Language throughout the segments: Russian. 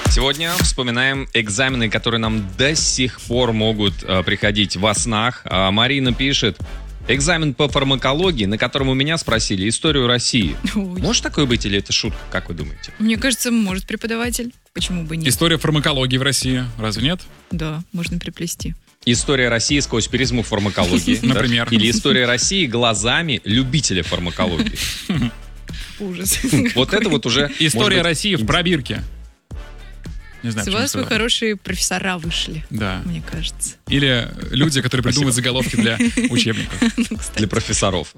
Сегодня вспоминаем экзамены, которые нам до сих пор могут приходить во снах. Марина пишет: экзамен по фармакологии, на котором у меня спросили историю России. Ой. Может такое быть или это шутка? Как вы думаете? Мне кажется, может преподаватель. Почему бы нет? История фармакологии в России. Разве нет? Да, можно приплести. История России сквозь призму фармакологии. Например. Или история России глазами любителя фармакологии. Ужас. Вот это вот уже... История России в пробирке. Не знаю, С почему вас вы сказали. хорошие профессора вышли, Да. мне кажется. Или люди, которые придумывают заголовки для учебников. Ну, кстати. Для профессоров.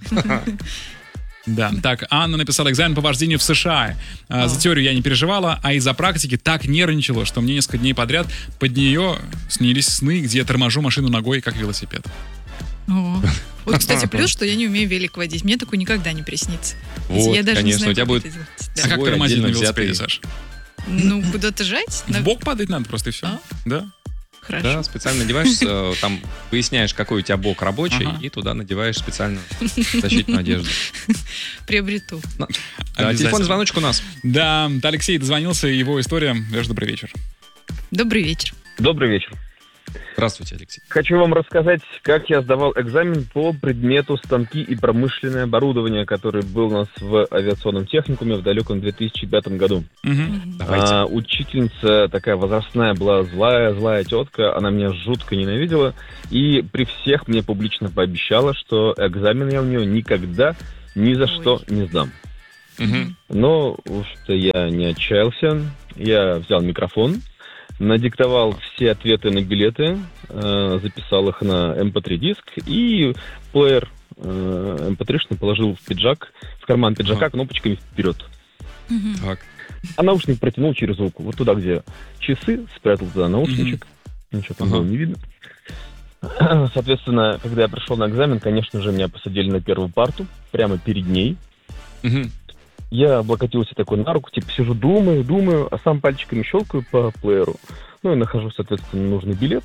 Да. Так, Анна написала: экзамен по вождению в США. За теорию я не переживала, а из-за практики так нервничала, что мне несколько дней подряд под нее снились сны, где я торможу машину ногой, как велосипед. О. Вот, кстати, плюс, что я не умею велик водить. Мне такое никогда не приснится. Вот, Я даже не конечно, знаю, у тебя как будет это делать. А Да. как Свой тормозить на отдельно велосипеде, взятый. Саш? Ну, куда-то жать? В бок падать надо просто и все. А? Да? Хорошо. Да, специально надеваешь, там выясняешь, какой у тебя бок рабочий, Ага. и туда надеваешь специально защитную одежду. Приобрету. Да, Обязательно. телефонный звоночек у нас. Да, Алексей дозвонился, его история. Леш, добрый вечер. Добрый вечер. Добрый вечер. Здравствуйте, Алексей. Хочу вам рассказать, как я сдавал экзамен по предмету станки и промышленное оборудование, который был у нас в авиационном техникуме в далеком 2005 году. Мгм. Давайте. Учительница такая возрастная была, злая тетка, она меня жутко ненавидела и при всех мне публично пообещала, что экзамен я у нее никогда ни за что не сдам. Мгм. Но уж-то я не отчаялся, я взял микрофон, надиктовал все ответы на билеты, записал их на MP3-диск и плеер MP3-шный положил в пиджак, в карман пиджака кнопочками вперед. Мгм. Так. А наушник протянул через руку, вот туда, где часы, спрятал туда наушничек, ничего там Ага. было не видно. Соответственно, когда я пришел на экзамен, конечно же, меня посадили на первую парту, прямо перед ней. Мгм. Я облокотился такой на руку, типа сижу, думаю, а сам пальчиками щелкаю по плееру. Ну и нахожу, соответственно, нужный билет.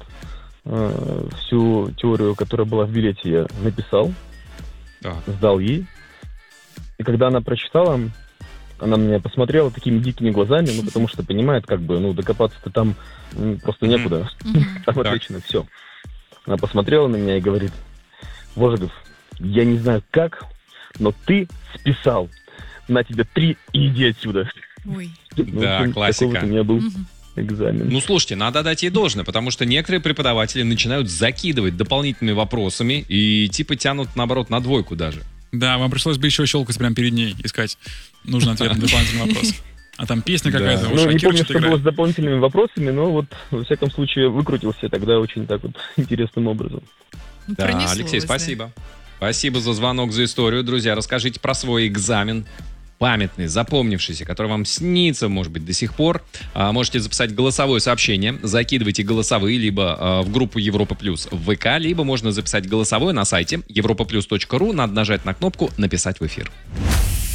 Всю теорию, которая была в билете, я написал, Так. сдал ей. И когда она прочитала, она на меня посмотрела такими дикими глазами, ну потому что понимает, как бы, ну докопаться-то там просто некуда. Мгм. Там Так. отлично, все. Она посмотрела на меня и говорит: Вожигов, я не знаю как, но ты списал. На тебе 3 и иди отсюда. Ой. Ну, Да, в общем, классика. такой вот у меня был Мгм. экзамен. Ну, слушайте, надо дать ей должное, потому что некоторые преподаватели начинают закидывать дополнительными вопросами и типа тянут, наоборот, на двойку даже. Да, вам пришлось бы еще щелкать прямо перед ней, искать нужный ответ на дополнительный вопрос. А там песня Да. какая-то, Ну, вот не Шакира помню, что-то что было играет. с дополнительными вопросами, но вот, во всяком случае, выкрутился тогда очень так вот интересным образом. Ну, Да, пронесло Алексей, вас, да. спасибо. Спасибо за звонок, за историю. Друзья, расскажите про свой экзамен. Памятный, запомнившийся, который вам снится, может быть, до сих пор. Можете записать голосовое сообщение, закидывайте голосовые либо в группу Европа Плюс в ВК, либо можно записать голосовое на сайте europaplus.ru, надо нажать на кнопку «Написать в эфир».